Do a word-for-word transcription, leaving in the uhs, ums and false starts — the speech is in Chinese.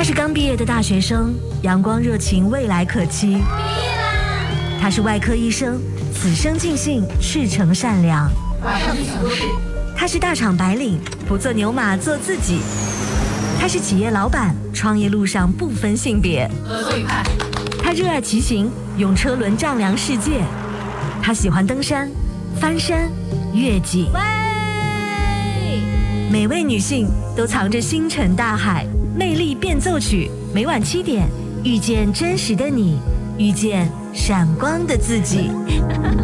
是刚毕业的大学生，阳光热情，未来可期。毕业啦！他是外科医生，此生尽兴，赤诚善良。 马上去讲故事。 他是大厂白领，不做牛马，做自己。他是企业老板，创业路上不分性别。 合作愉快。 他热爱骑行，用车轮丈量世界。他喜欢登山、翻山、越岭。喂，每位女性都藏着星辰大海，魅力变奏曲。每晚七点，遇见真实的你，遇见闪光的自己。